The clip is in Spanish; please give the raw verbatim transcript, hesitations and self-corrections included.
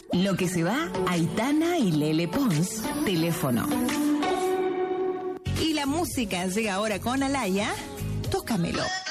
Lo que se va, Aitana y Lele Pons, teléfono. Y la música llega ahora con Alaya, tócamelo.